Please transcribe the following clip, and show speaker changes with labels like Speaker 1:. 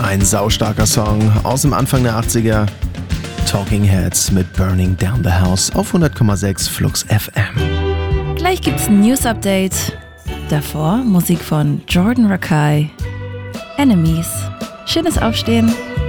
Speaker 1: Ein saustarker Song aus dem Anfang der 80er. Talking Heads mit Burning Down the House auf 100,6 Flux FM.
Speaker 2: Gleich gibt's ein News-Update. Davor Musik von Jordan Rakei. Enemies. Schönes Aufstehen.